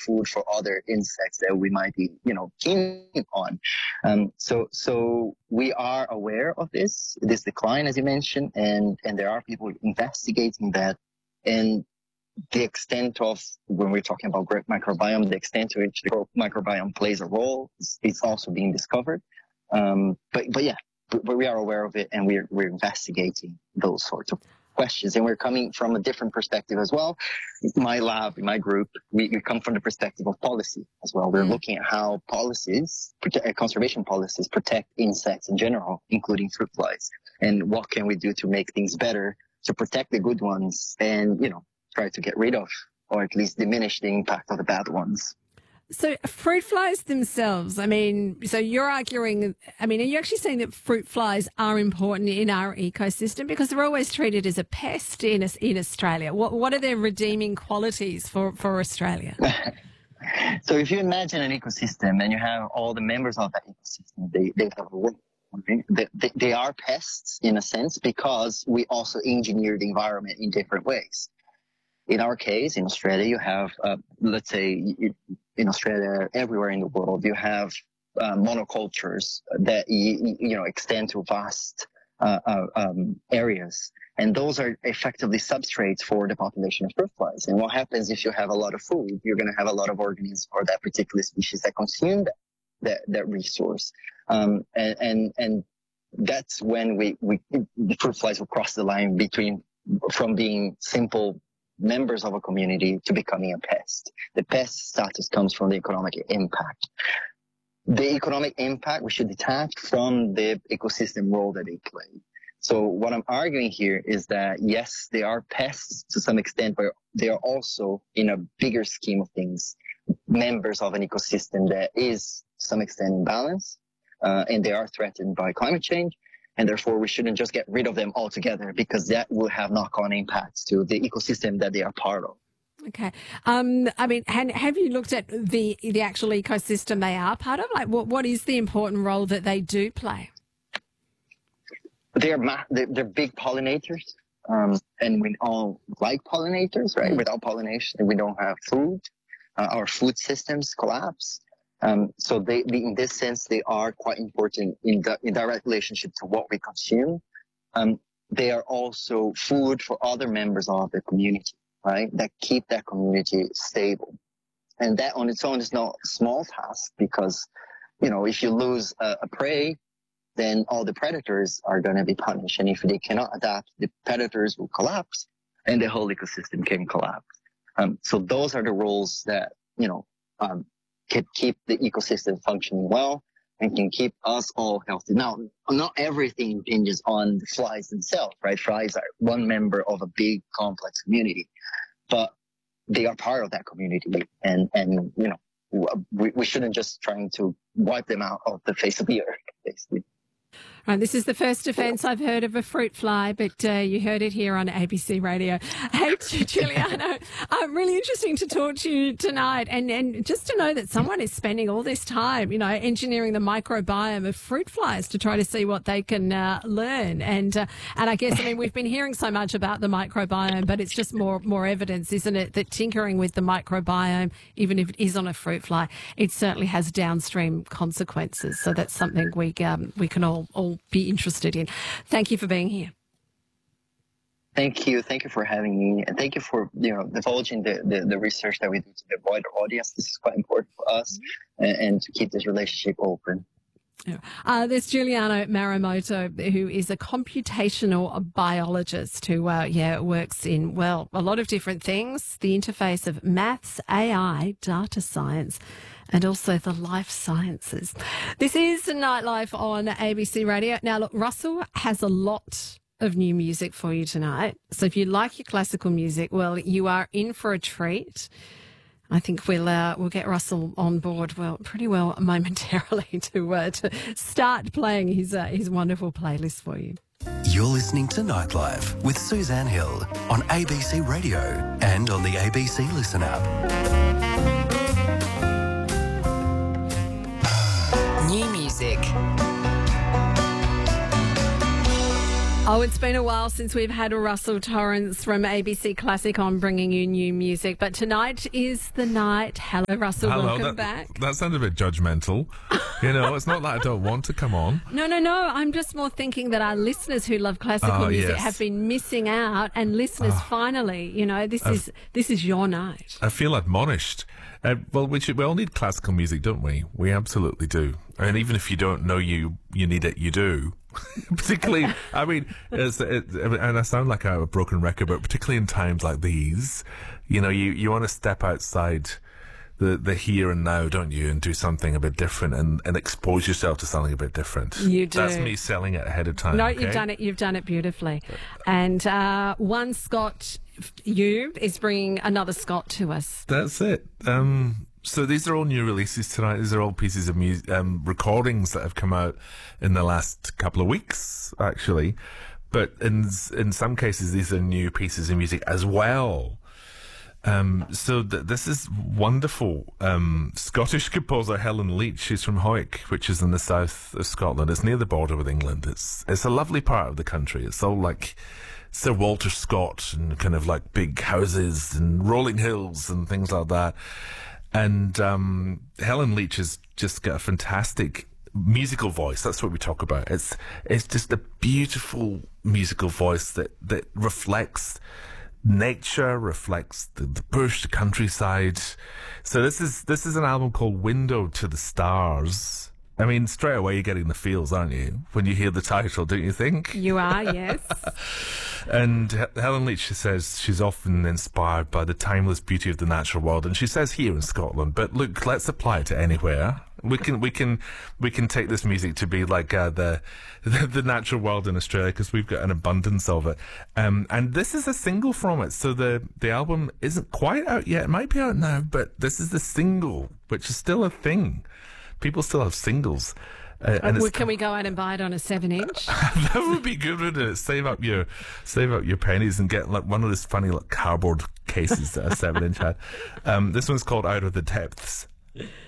food for other insects that we might be, keen on. So we are aware of this decline, as you mentioned, and there are people investigating that. And the extent of, when we're talking about great microbiome, the extent to which the microbiome plays a role is also being discovered. But we are aware of it, and we're investigating those sorts of questions, and we're coming from a different perspective as well. My lab, my group, we come from the perspective of policy as well. We're looking at how conservation policies protect insects in general, including fruit flies, and what can we do to make things better to protect the good ones and, try to get rid of, or at least diminish the impact of the bad ones. So fruit flies themselves, so you're arguing, are you actually saying that fruit flies are important in our ecosystem because they're always treated as a pest in Australia? What are their redeeming qualities for Australia? So if you imagine an ecosystem and you have all the members of that ecosystem, they have a role. Okay? They are pests in a sense because we also engineer the environment in different ways. In our case, in Australia, you have, let's say, in Australia, everywhere in the world, you have monocultures that extend to vast areas, and those are effectively substrates for the population of fruit flies. And what happens if you have a lot of food? You're going to have a lot of organisms or that particular species that consume that resource, and that's when the fruit flies will cross the line from being simple members of a community to becoming a pest. The pest status comes from the economic impact. The economic impact we should detach from the ecosystem role that they play. So what I'm arguing here is that, yes, they are pests to some extent, but they are also, in a bigger scheme of things, members of an ecosystem that is to some extent in balance, and they are threatened by climate change. And therefore, we shouldn't just get rid of them altogether because that will have knock-on impacts to the ecosystem that they are part of. Okay. Have you looked at the actual ecosystem they are part of? Like, what is the important role that they do play? They're big pollinators, and we all like pollinators, right? Without pollination, we don't have food. Our food systems collapse. So they, in this sense, they are quite important in direct relationship to what we consume. They are also food for other members of the community, right? That keep that community stable. And that on its own is not a small task because, if you lose a prey, then all the predators are going to be punished. And if they cannot adapt, the predators will collapse and the whole ecosystem can collapse. So those are the roles that, can keep the ecosystem functioning well and can keep us all healthy. Now, not everything hinges on the flies themselves, right? Flies are one member of a big, complex community, but they are part of that community. And we shouldn't just trying to wipe them out of the face of the earth, basically. Right, this is the first defence I've heard of a fruit fly, but you heard it here on ABC Radio. Hey, Giuliano, really interesting to talk to you tonight, and just to know that someone is spending all this time, engineering the microbiome of fruit flies to try to see what they can learn. And I guess, we've been hearing so much about the microbiome, but it's just more evidence, isn't it, that tinkering with the microbiome, even if it is on a fruit fly, it certainly has downstream consequences. So that's something we can all be interested in. Thank you for being here. Thank you for having me, and thank you for divulging the research that we do to the wider audience. This is quite important for us, and to keep this relationship open. There's Giuliano Marimoto, who is a computational biologist who works in, a lot of different things, the interface of maths, AI, data science, and also the life sciences. This is Nightlife on ABC Radio. Now, look, Russell has a lot of new music for you tonight. So if you like your classical music, you are in for a treat. I think we'll get Russell on board pretty well momentarily to start playing his wonderful playlist for you. You're listening to Nightlife with Suzanne Hill on ABC Radio and on the ABC Listen app. New music Oh, it's been a while since we've had Russell Torrance from ABC Classic on bringing you new music, but tonight is the night. Hello, Russell. Hello, welcome back. That sounded a bit judgmental. You know, it's not that I don't want to come on. No. I'm just more thinking that our listeners who love classical music have been missing out, and listeners, finally, you know, this is your night. I feel admonished. Well, we all need classical music, don't we? We absolutely do. And even if you don't know you need it, you do. Particularly, I mean, and I sound like a broken record, but particularly in times like these, you know, you want to step outside the here and now, don't you, and do something a bit different and expose yourself to something a bit different. You do. That's me selling it ahead of time. No, okay? You've done it beautifully. And one Scott, is bringing another Scott to us. That's it. So these are all new releases tonight. These are all pieces of music, recordings that have come out in the last couple of weeks, actually. But in some cases, these are new pieces of music as well. So this is wonderful. Scottish composer Helen Leach, she's from Hawick, which is in the south of Scotland. It's near the border with England. It's a lovely part of the country. It's all like Sir Walter Scott and kind of like big houses and rolling hills and things like that. And Helen Leach has just got a fantastic musical voice. That's what we talk about. It's just a beautiful musical voice that reflects nature, reflects the bush, the countryside. So this is an album called Window to the Stars. I mean, straight away you're getting the feels, aren't you, when you hear the title, don't you think? You are, yes. And Helen Leach, she says she's often inspired by the timeless beauty of the natural world, and she says here in Scotland. But look, let's apply it to anywhere. We can take this music to be like the natural world in Australia, because we've got an abundance of it. And this is a single from it, so the album isn't quite out yet. It might be out now, but this is the single, which is still a thing. People still have singles. Can we go out and buy it on a 7-inch? That would be good, wouldn't it? Save up your pennies and get like one of those funny like cardboard cases that a 7-inch had. This one's called Out of the Depths.